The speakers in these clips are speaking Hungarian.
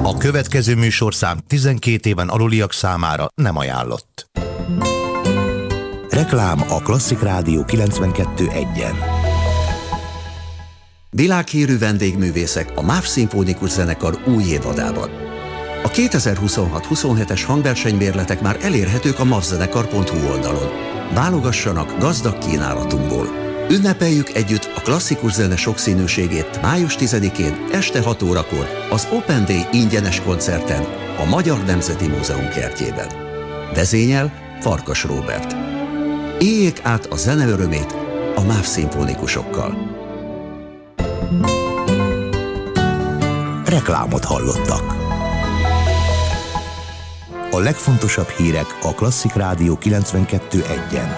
A következő műsorszám 12 éven aluliak számára nem ajánlott. Reklám a Klasszik Rádió 92.1-en. Világhírű vendégművészek a MÁV Szimfonikus Zenekar új évadában. A 2026-27-es hangversenymérletek már elérhetők a mavzenekar.hu oldalon. Válogassanak gazdag kínálatunkból. Ünnepeljük együtt a klasszikus zene sokszínűségét május 10-én este 6 órakor az Open Day ingyenes koncerten a Magyar Nemzeti Múzeum kertjében. Vezényel Farkas Róbert. Éljék át a zene örömét a MÁV szimfonikusokkal. Reklámot hallottak. A legfontosabb hírek a Klasszik Rádió 92.1-en.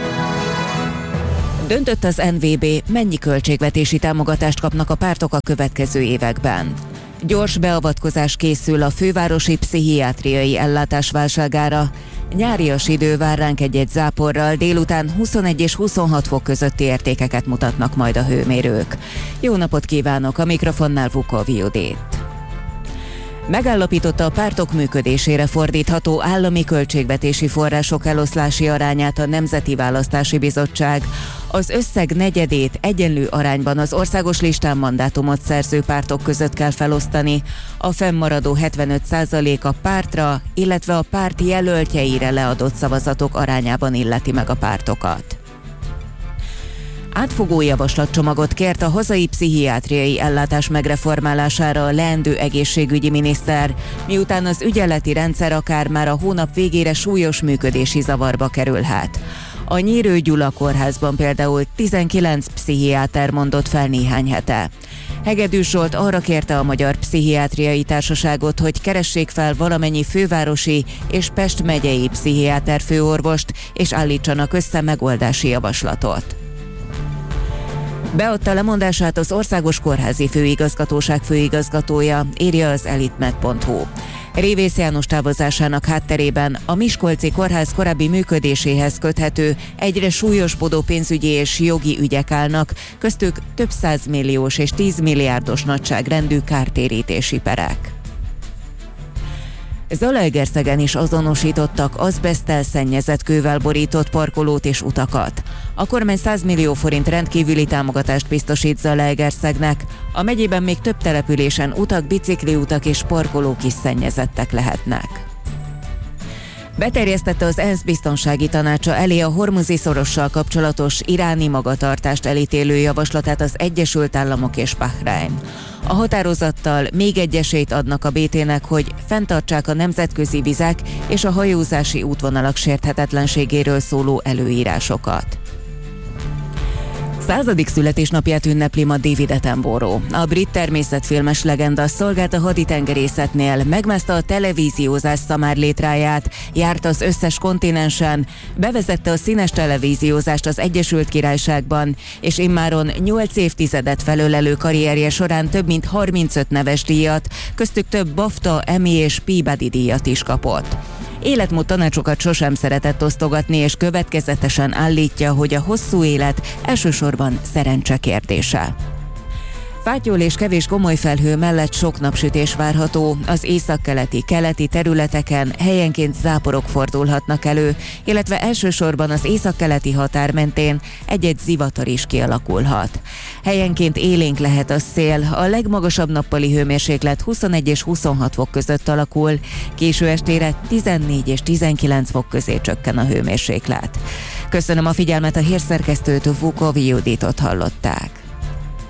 Döntött az NVB, mennyi költségvetési támogatást kapnak a pártok a következő években. Gyors beavatkozás készül a fővárosi pszichiátriai ellátás válságára. Nyárias idő vár ránk egy záporral, délután 21 és 26 fok közötti értékeket mutatnak majd a hőmérők. Jó napot kívánok, a mikrofonnál Vukov Judit. Megállapította a pártok működésére fordítható állami költségvetési források eloszlási arányát a Nemzeti Választási Bizottság. Az összeg negyedét egyenlő arányban az országos listán mandátumot szerző pártok között kell felosztani. A fennmaradó 75% a pártra, illetve a párt jelöltjeire leadott szavazatok arányában illeti meg a pártokat. Átfogó javaslatcsomagot kért a hazai pszichiátriai ellátás megreformálására a leendő egészségügyi miniszter, miután az ügyeleti rendszer akár már a hónap végére súlyos működési zavarba kerülhet. A Nyírő Gyula kórházban például 19 pszichiáter mondott fel néhány hete. Hegedűs Zsolt arra kérte a Magyar Pszichiátriai Társaságot, hogy keressék fel valamennyi fővárosi és Pest megyei pszichiáter főorvost, és állítsanak össze megoldási javaslatot. Beadta lemondását az Országos Kórházi Főigazgatóság főigazgatója, írja az elitmed.hu. Révész János távozásának hátterében a Miskolci Kórház korábbi működéséhez köthető, egyre súlyosbodó pénzügyi és jogi ügyek állnak, köztük több 100 milliós és 10 milliárdos nagyságrendű kártérítési perek. Zalaegerszegen is azonosítottak azbeszttel szennyezett kővel borított parkolót és utakat. A kormány 100 millió forint rendkívüli támogatást biztosít Zalaegerszegnek, a megyében még több településen utak, bicikliutak és parkolók is szennyezettek lehetnek. Beterjesztette az ENSZ biztonsági tanácsa elé a Hormuzi-szorossal kapcsolatos iráni magatartást elítélő javaslatát az Egyesült Államok és Bahrein. A határozattal még egy esélyt adnak a BT-nek, hogy fenntartsák a nemzetközi vizek és a hajózási útvonalak sérthetetlenségéről szóló előírásokat. 100. születésnapját ünnepli ma David Attenborough. A brit természetfilmes legenda szolgált a haditengerészetnél, megmászta a televíziózás szamárlétráját, járt az összes kontinensen, bevezette a színes televíziózást az Egyesült Királyságban, és immáron 8 évtizedet felölelő karrierje során több mint 35 neves díjat, köztük több BAFTA, Emmy és Peabody díjat is kapott. Életmód tanácsokat sosem szeretett osztogatni, és következetesen állítja, hogy a hosszú élet elsősorban szerencse kérdése. Fátyol és kevés gomoly felhő mellett sok napsütés várható, az északkeleti területeken helyenként záporok fordulhatnak elő, illetve elsősorban az északkeleti határ mentén egy-egy zivatar is kialakulhat. Helyenként élénk lehet a szél, a legmagasabb nappali hőmérséklet 21 és 26 fok között alakul, késő estére 14 és 19 fok közé csökken a hőmérséklet. Köszönöm a figyelmet, a hírszerkesztőt, Vukov Juditot hallották.